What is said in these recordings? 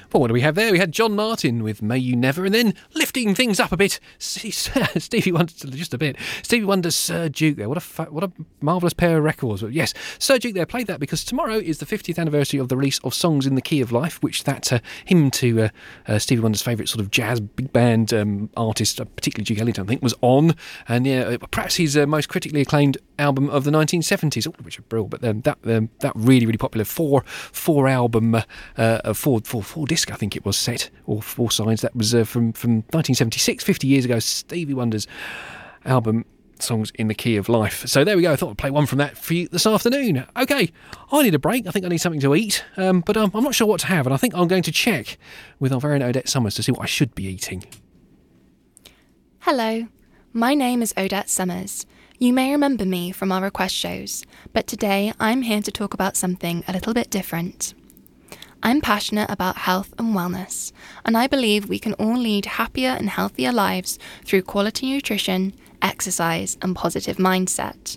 Well, what do we have there? We had John Martin with May You Never, and then lifting things up a bit, Stevie Wonder, just a bit. Stevie Wonder's Sir Duke there. What a marvellous pair of records. But yes, Sir Duke there, played that because tomorrow is the 50th anniversary of the release of Songs in the Key of Life, which that hymn to Stevie Wonder's favourite sort of jazz big band artist, particularly Duke Ellington, I think, was on. And yeah, perhaps his most critically acclaimed album of the 1970s, which are brilliant, but that really, really popular four album, four disc, I think it was, set, or four sides, that was from 1976, 50 years ago, Stevie Wonder's album Songs in the Key of Life. So there we go. I thought I'd play one from that for you this afternoon. Okay, I need a break. I think I need something to eat, but I'm not sure what to have, and I think I'm going to check with our very own Odette Summers to see what I should be eating. Hello, my name is Odette Summers. You may remember me from our request shows, but today I'm here to talk about something a little bit different. I'm passionate about health and wellness, and I believe we can all lead happier and healthier lives through quality nutrition, exercise, and positive mindset.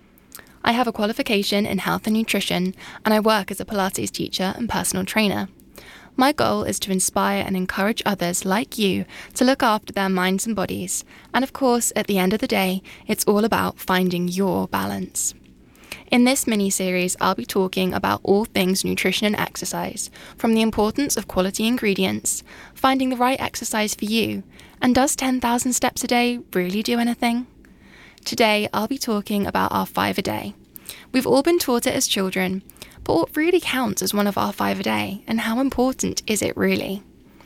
I have a qualification in health and nutrition, and I work as a Pilates teacher and personal trainer. My goal is to inspire and encourage others like you to look after their minds and bodies, and of course, at the end of the day, it's all about finding your balance. In this mini-series, I'll be talking about all things nutrition and exercise, from the importance of quality ingredients, finding the right exercise for you, and does 10,000 steps a day really do anything? Today, I'll be talking about our 5 a day. We've all been taught it as children, but what really counts as one of our 5 a day, and how important is it really?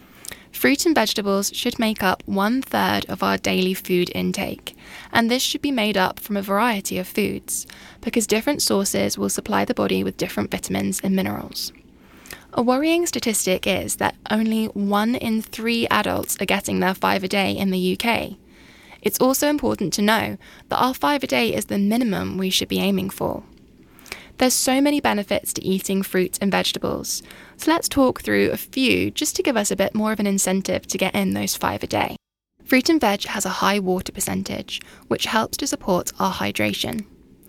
Fruit and vegetables should make up 1/3 of our daily food intake, and this should be made up from a variety of foods, because different sources will supply the body with different vitamins and minerals. A worrying statistic is that only 1 in 3 adults are getting their 5 a day in the UK. It's also important to know that our 5 a day is the minimum we should be aiming for. There's so many benefits to eating fruit and vegetables, so let's talk through a few just to give us a bit more of an incentive to get in those 5 a day. Fruit and veg has a high water percentage, which helps to support our hydration.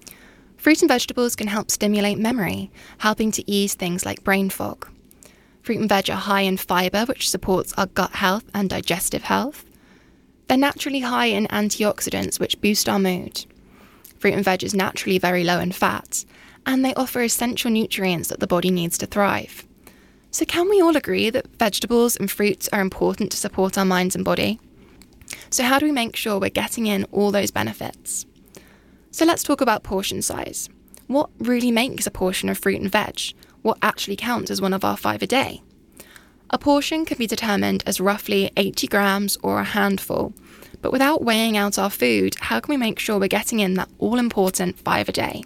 Fruit and vegetables can help stimulate memory, helping to ease things like brain fog. Fruit and veg are high in fibre, which supports our gut health and digestive health. They're naturally high in antioxidants, which boost our mood. Fruit and veg is naturally very low in fat, and they offer essential nutrients that the body needs to thrive. So can we all agree that vegetables and fruits are important to support our minds and body? So how do we make sure we're getting in all those benefits? So let's talk about portion size. What really makes a portion of fruit and veg? What actually counts as one of our 5 a day? A portion can be determined as roughly 80 grams or a handful, but without weighing out our food, how can we make sure we're getting in that all-important 5 a day?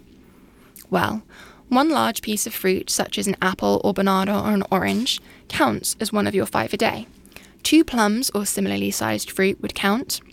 Well, one large piece of fruit, such as an apple or banana or an orange, counts as one of your 5 a day. 2 plums or similarly sized fruit would count.